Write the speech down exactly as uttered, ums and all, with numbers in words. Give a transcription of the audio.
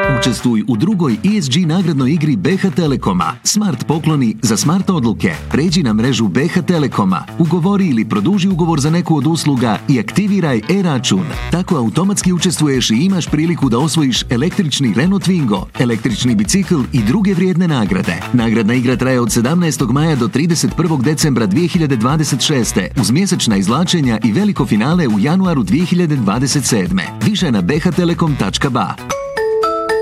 Učestvuj u drugoj E S G nagradnoj igri B H Telekoma. Smart pokloni za smart odluke. Pređi na mrežu B H Telekoma, ugovori ili produži ugovor za neku od usluga i aktiviraj e-račun. Tako automatski učestvuješ i imaš priliku da osvojiš električni Renault Twingo, električni bicikl i druge vrijedne nagrade. Nagradna igra traje od sedamnaestog maja do trideset prvog decembra dvije hiljade dvadeset šeste uz mjesečna izvlačenja i veliko finale u januaru dvije hiljade dvadeset sedme. Više na b h telekom tačka b a.